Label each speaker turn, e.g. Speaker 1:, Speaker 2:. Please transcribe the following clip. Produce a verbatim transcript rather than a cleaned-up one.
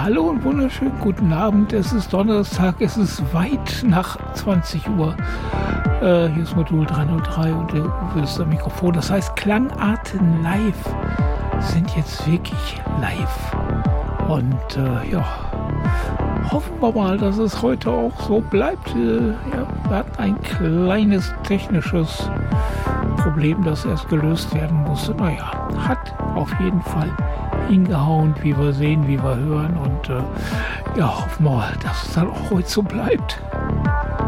Speaker 1: Hallo und wunderschönen guten Abend. Es ist Donnerstag, es ist weit nach zwanzig Uhr. Äh, hier ist Modul drei null drei und der Uwe ist am Mikrofon. Das heißt, Klangarten live sind jetzt wirklich live. Und äh, ja, hoffen wir mal, dass es heute auch so bleibt. Äh, ja, wir hatten ein kleines technisches Problem, das erst gelöst werden musste. Naja, hat auf jeden Fall hingehauen, wie wir sehen, wie wir hören. Und äh, ja, hoffen wir mal, dass es dann auch heute so bleibt.